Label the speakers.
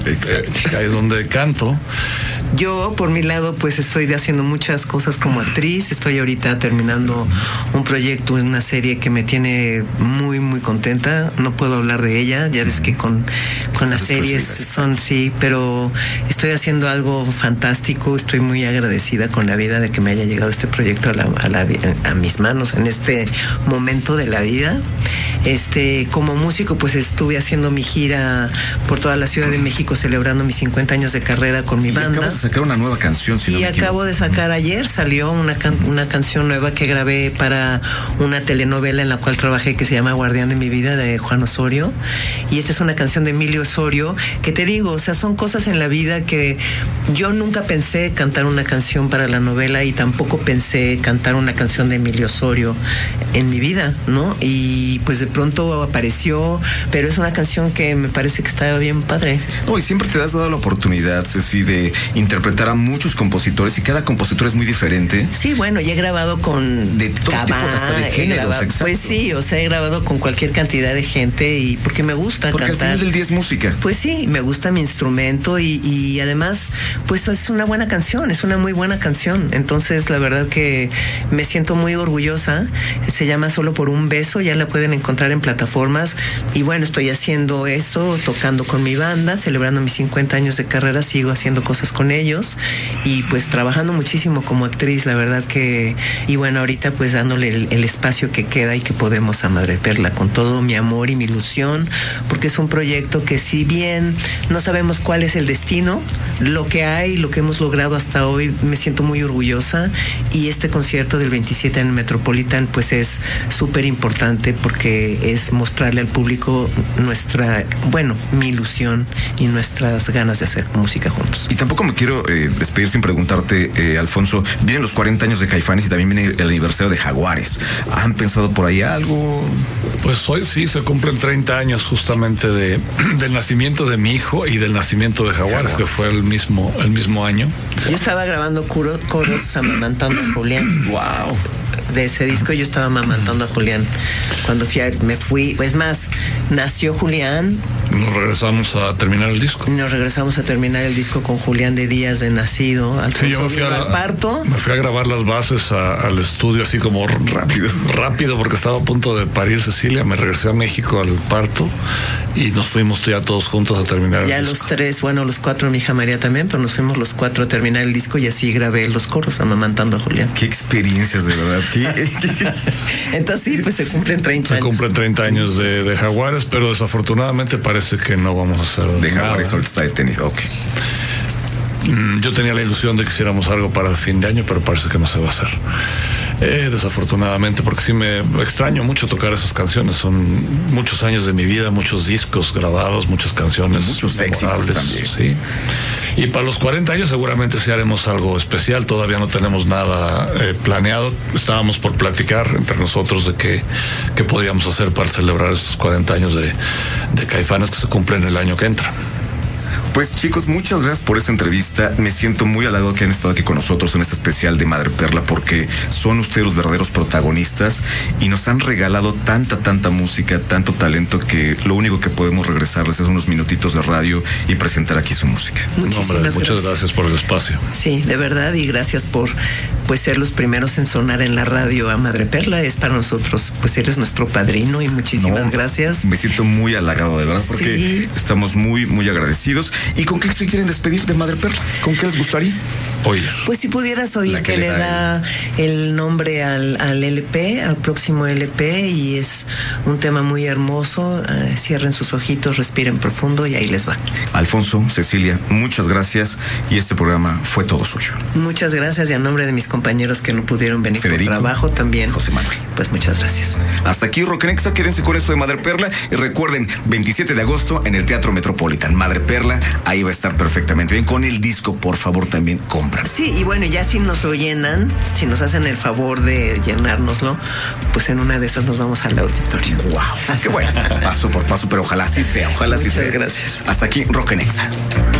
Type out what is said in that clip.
Speaker 1: Ahí es donde canto.
Speaker 2: Yo, por mi lado, pues estoy haciendo muchas cosas como actriz. Estoy ahorita terminando un proyecto en una serie que me tiene muy, muy contenta. No puedo hablar de ella. Ya ves que con las series son, sí, pero estoy haciendo algo fantástico. Estoy muy agradecida con la vida de que me haya llegado este proyecto a mis manos en este momento de la vida. Como músico, pues estuve haciendo mi gira por toda la Ciudad de México celebrando mis 50 años de carrera con mi banda.
Speaker 3: Acabas de sacar una nueva canción, si no me equivoco.
Speaker 2: Acabo de sacar ayer, salió una canción nueva que grabé para una telenovela en la cual trabajé que se llama Guardián de mi vida, de Juan Osorio. Y esta es una canción de Emilio Osorio, que te digo, o sea, son cosas en la vida que yo nunca pensé cantar una canción para la novela y tampoco pensé cantar una canción de Emilio Osorio en mi vida, ¿no? Y pues de pronto apareció, pero es una canción que me parece que está bien padre.
Speaker 3: No, y siempre te has dado la oportunidad, Ceci, de interpretar a muchos compositores y cada compositor es muy diferente.
Speaker 2: Sí, bueno, ya he grabado con
Speaker 3: de todo tipo, hasta de géneros, exacto.
Speaker 2: Pues sí, o sea, he grabado con cualquier cantidad de gente y porque me gusta
Speaker 3: porque
Speaker 2: cantar.
Speaker 3: Al final del día es música.
Speaker 2: Pues sí, me gusta mi instrumento y además, pues es una buena canción, es una muy buena canción. Entonces, la verdad que me siento muy orgullosa. Se llama Solo por un beso, ya la pueden encontrar en plataformas. Y bueno, estoy haciendo esto, tocando con mi banda, celebrando mis 50 años de carrera, sigo haciendo cosas con ellos y pues trabajando muchísimo como actriz, la verdad que, y bueno, ahorita pues dándole el espacio que queda y que podemos a Madreperla con todo mi amor y mi ilusión, porque es un proyecto que si bien no sabemos cuál es el destino, lo que hay, lo que hemos logrado hasta hoy, me siento muy orgullosa y este concierto del 27 en el Metropolitan pues es súper importante porque es mostrarle al público mi ilusión y nuestras ganas de hacer música juntos.
Speaker 3: Y tampoco me quiero despedir sin preguntarte, Alfonso, vienen los 40 años de Caifanes y también viene el aniversario de Jaguares. ¿Han pensado por ahí algo?
Speaker 1: Pues hoy sí se cumplen 30 años justamente del nacimiento de mi hijo y del nacimiento de Jaguares, que fue el mismo año.
Speaker 2: Yo estaba grabando coros amamantando a Julián.
Speaker 3: Wow.
Speaker 2: De ese disco yo estaba amamantando a Julián. Cuando me fui, es más, nació Julián.
Speaker 1: Nos regresamos a terminar el disco.
Speaker 2: Con Julián de días de nacido.
Speaker 1: Sí, yo me fui al parto. Me fui a grabar las bases al estudio así como rápido porque estaba a punto de parir Cecilia. Me regresé a México al parto y nos fuimos ya todos juntos a terminar
Speaker 2: ya el disco. Los 4, mi hija María también, pero nos fuimos los 4 a terminar el disco y así grabé los coros amamantando a Julián.
Speaker 3: Qué experiencias, de verdad.
Speaker 2: Entonces sí, pues se cumplen 30 años.
Speaker 1: Se cumplen 30 años de Jaguares, pero desafortunadamente parece que no vamos a hacer
Speaker 3: de Jaguares. Ahorita está detenido, ok.
Speaker 1: Yo tenía la ilusión de que hiciéramos algo para el fin de año, pero parece que no se va a hacer. Desafortunadamente, porque sí me extraño mucho tocar esas canciones. Son muchos años de mi vida, muchos discos grabados, muchas canciones.
Speaker 3: Muchos éxitos también.
Speaker 1: Sí. Y para los 40 años seguramente sí haremos algo especial. Todavía no tenemos nada planeado. Estábamos por platicar entre nosotros de qué podríamos hacer para celebrar estos 40 años de Caifanes que se cumplen el año que entra.
Speaker 3: Pues chicos, muchas gracias por esta entrevista. Me siento muy halagado que han estado aquí con nosotros en este especial de Madreperla porque son ustedes los verdaderos protagonistas y nos han regalado tanta música, tanto talento que lo único que podemos regresarles es unos minutitos de radio y presentar aquí su música.
Speaker 1: Muchas gracias por el espacio.
Speaker 2: Sí, de verdad, y gracias por ser los primeros en sonar en la radio a Madreperla. Es para nosotros, pues eres nuestro padrino y muchísimas gracias.
Speaker 3: Me siento muy halagado, de verdad, porque estamos muy agradecidos. ¿Y con qué se quieren despedir de Madreperla? ¿Con qué les gustaría
Speaker 1: oír?
Speaker 2: Pues si pudieras oír que le da el nombre al LP, al próximo LP, y es un tema muy hermoso. Cierren sus ojitos, respiren profundo y ahí les va.
Speaker 3: Alfonso, Cecilia, muchas gracias y este programa fue todo suyo.
Speaker 2: Muchas gracias y a nombre de mis compañeros que no pudieron venir Federico, por trabajo también.
Speaker 3: José Manuel.
Speaker 2: Pues muchas gracias.
Speaker 3: Hasta aquí Rocknexa, quédense con esto de Madreperla y recuerden, 27 de agosto en el Teatro Metropolitan. Madreperla, ahí va a estar perfectamente bien. Con el disco, por favor, también compran.
Speaker 2: Sí, y bueno, ya si nos lo llenan, si nos hacen el favor de llenárnoslo, pues en una de esas nos vamos al auditorio.
Speaker 3: ¡Wow! ¡Qué bueno! Paso por paso, pero ojalá sí sea,
Speaker 2: Muchas gracias.
Speaker 3: Hasta aquí Rocknexa.